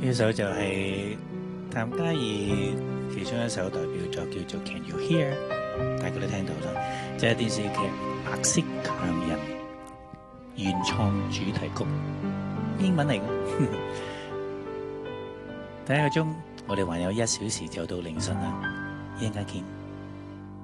呢首就係譚嘉儀其中一首代表作叫做《Can You Hear》，大家都聽到啦，就係電視劇《白色強人》原創主題曲，英文嚟嘅。第一個鐘，我哋還有1小時就到凌晨啦，一陣間見。